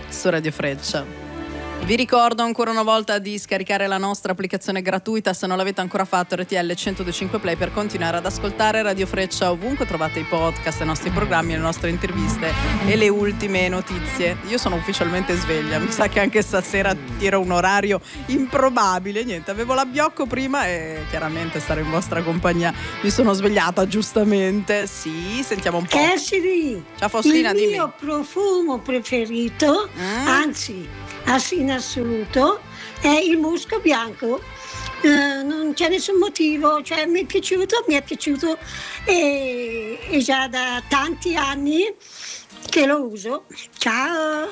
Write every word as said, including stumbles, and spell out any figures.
su Radio Freccia. Vi ricordo ancora una volta di scaricare la nostra applicazione gratuita se non l'avete ancora fatto, R T L centodue e cinque Play, per continuare ad ascoltare Radio Freccia ovunque trovate i podcast, i nostri programmi, le nostre interviste e le ultime notizie. Io sono ufficialmente sveglia, mi sa che anche stasera tiro un orario improbabile, niente, avevo l'abbiocco prima e chiaramente stare in vostra compagnia mi sono svegliata giustamente. Sì, sentiamo un po'. Cassidy, ciao Faustina, il dimmi. mio profumo preferito, Mm? anzi in assoluto, è il musco bianco. Uh, non c'è nessun motivo, cioè mi è piaciuto, mi è piaciuto e, e già da tanti anni che lo uso. Ciao!